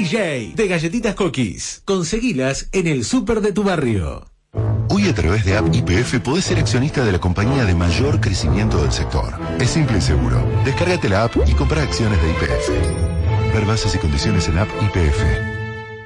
DJ de galletitas Cookies. Conseguilas en el súper de tu barrio. Hoy a través de App YPF podés ser accionista de la compañía de mayor crecimiento del sector. Es simple y seguro. Descárgate la app y compra acciones de YPF. Ver bases y condiciones en App YPF.